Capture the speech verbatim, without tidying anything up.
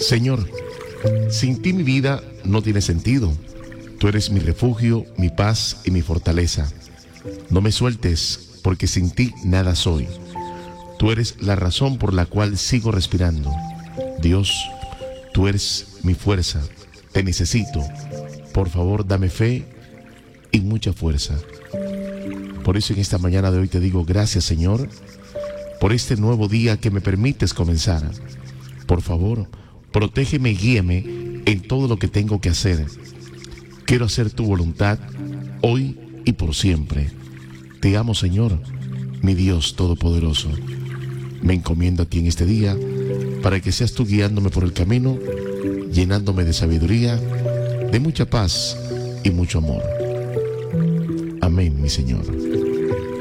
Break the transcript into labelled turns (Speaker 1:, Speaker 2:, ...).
Speaker 1: Señor, sin ti mi vida no tiene sentido. Tú eres mi refugio, mi paz y mi fortaleza. No me sueltes, porque sin ti nada soy. Tú eres la razón por la cual sigo respirando. Dios, tú eres mi fuerza. Te necesito. Por favor, dame fe y mucha fuerza. Por eso en esta mañana de hoy te digo gracias, Señor, por este nuevo día que me permites comenzar. Por favor, protégeme y guíame en todo lo que tengo que hacer. Quiero hacer tu voluntad hoy y por siempre. Te amo, Señor, mi Dios Todopoderoso. Me encomiendo a ti en este día para que seas tú guiándome por el camino, llenándome de sabiduría, de mucha paz y mucho amor. Amén, mi Señor.